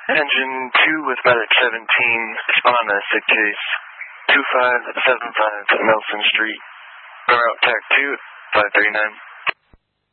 Engine 2 with Medic 17, respond to sick case 2575 Nelson Street. Route TAC 2, 539.